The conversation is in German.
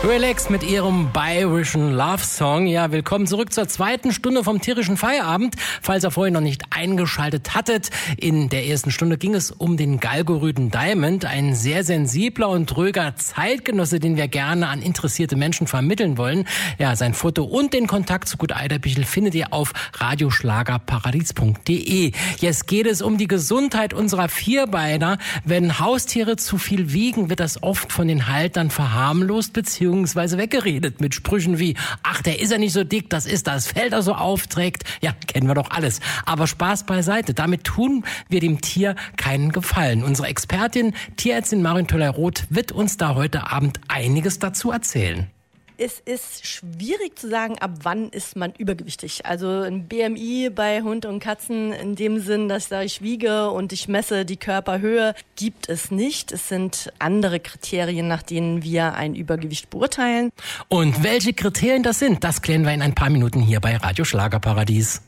Relax mit ihrem bayerischen Love Song. Ja, willkommen zurück zur zweiten Stunde vom tierischen Feierabend. Falls ihr vorhin noch nicht eingeschaltet hattet, in der ersten Stunde ging es um den Galgorüden Diamond, ein sehr sensibler und ruhiger Zeitgenosse, den wir gerne an interessierte Menschen vermitteln wollen. Ja, sein Foto und den Kontakt zu Gut Eiderbichel findet ihr auf radioschlagerparadies.de. Jetzt geht es um die Gesundheit unserer Vierbeiner. Wenn Haustiere zu viel wiegen, wird das oft von den Haltern verharmlost bzw. weggeredet mit Sprüchen wie, ach, der ist ja nicht so dick, das ist das Fell, das so aufträgt. Ja, kennen wir doch alles. Aber Spaß beiseite. Damit tun wir dem Tier keinen Gefallen. Unsere Expertin, Tierärztin Marion Töller-Roth, wird uns da heute Abend einiges dazu erzählen. Es ist schwierig zu sagen, ab wann ist man übergewichtig. Also ein BMI bei Hund und Katzen in dem Sinn, dass ich sage, ich wiege und ich messe die Körperhöhe, gibt es nicht. Es sind andere Kriterien, nach denen wir ein Übergewicht beurteilen. Und welche Kriterien das sind, das klären wir in ein paar Minuten hier bei Radio Schlagerparadies.